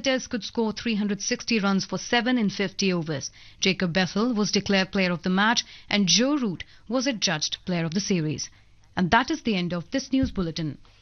cricketers could score 360 runs for 7 in 50 overs. Jacob Bethel was declared player of the match and Joe Root was adjudged player of the series. And that is the end of this news bulletin.